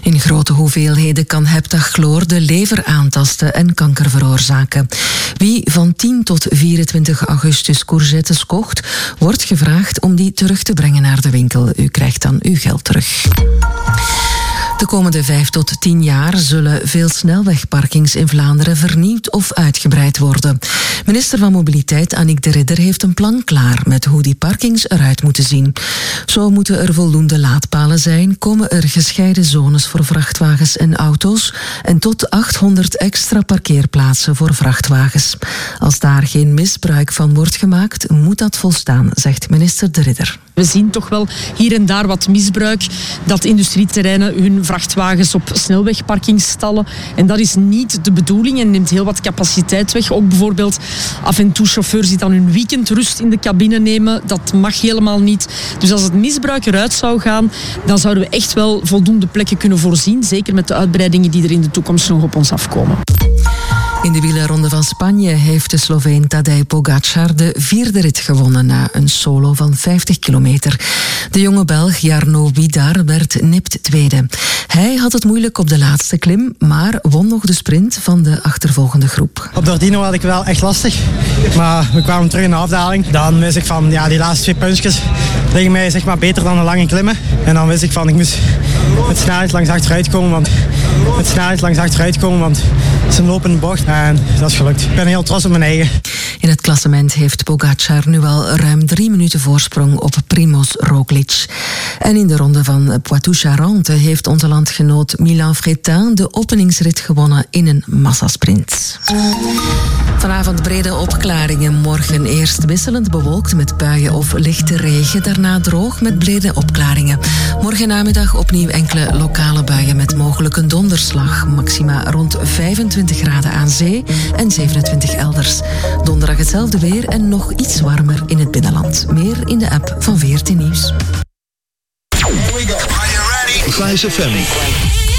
In grote hoeveelheden kan heptachloor de lever aantasten en kanker veroorzaken. Wie van 10 tot 24 augustus courgettes kocht, wordt gevraagd om die terug te brengen naar de winkel. U krijgt dan uw geld terug. De komende 5 tot 10 jaar zullen veel snelwegparkings in Vlaanderen vernieuwd of uitgebreid worden. Minister van Mobiliteit Annick de Ridder heeft een plan klaar met hoe die parkings eruit moeten zien. Zo moeten er voldoende laadpalen zijn, komen er gescheiden zones voor vrachtwagens en auto's en tot 800 extra parkeerplaatsen voor vrachtwagens. Als daar geen misbruik van wordt gemaakt, moet dat volstaan, zegt minister de Ridder. We zien toch wel hier en daar wat misbruik, dat industrieterreinen hun vrachtwagens op snelwegparkings stallen. En dat is niet de bedoeling en neemt heel wat capaciteit weg. Ook bijvoorbeeld af en toe chauffeurs die dan hun weekendrust in de cabine nemen. Dat mag helemaal niet. Dus als het misbruik eruit zou gaan, dan zouden we echt wel voldoende plekken kunnen voorzien. Zeker met de uitbreidingen die er in de toekomst nog op ons afkomen. In de wielerronde van Spanje heeft de Sloveen Tadej Pogačar de 4e rit gewonnen na een solo van 50 kilometer. De jonge Belg Jarno Widar werd nipt tweede. Hij had het moeilijk op de laatste klim, maar won nog de sprint van de achtervolgende groep. Op Dordino had ik wel echt lastig, maar we kwamen terug in de afdaling. Dan wist ik van, die laatste 2 puntjes liggen mij beter dan een lange klimmen. En dan wist ik van, ik moest met snelheid langs achteruit komen, want het is een lopende bocht. En dat is gelukt. Ik ben heel trots op mijn eigen. In het klassement heeft Pogačar nu al ruim 3 minuten voorsprong op Primož Roglič. En in de ronde van Poitou-Charentes heeft onze landgenoot Milan Freitin de openingsrit gewonnen in een massasprint. Vanavond brede opklaringen. Morgen eerst wisselend bewolkt met buien of lichte regen. Daarna droog met brede opklaringen. Morgen namiddag opnieuw enkele lokale buien met mogelijk een donderslag. Maxima rond 25 graden aan zee en 27 elders. Donderdag hetzelfde weer en nog iets warmer in het binnenland. Meer in de app van VRT Nieuws. Here we go. Are you ready? 5FM.